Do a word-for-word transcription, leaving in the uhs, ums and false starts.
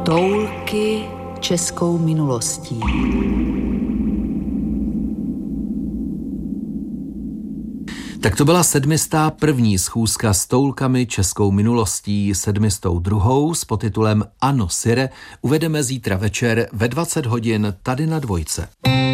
Toulky českou minulostí. Tak to byla sedmistá první schůzka s toulkami českou minulostí. Sedmistou druhou s podtitulem Ano, Sire uvedeme zítra večer ve dvacet hodin tady na Dvojce.